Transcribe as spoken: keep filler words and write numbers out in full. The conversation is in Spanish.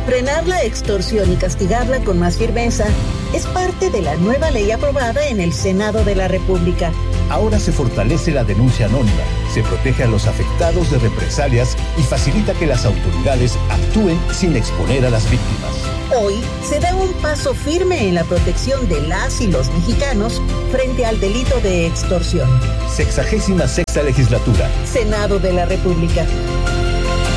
Frenar la extorsión y castigarla con más firmeza es parte de la nueva ley aprobada en el Senado de la República. Ahora se fortalece la denuncia anónima, se protege a los afectados de represalias y facilita que las autoridades actúen sin exponer a las víctimas. Hoy se da un paso firme en la protección de las y los mexicanos frente al delito de extorsión. Sexagésima sexta legislatura. Senado de la República.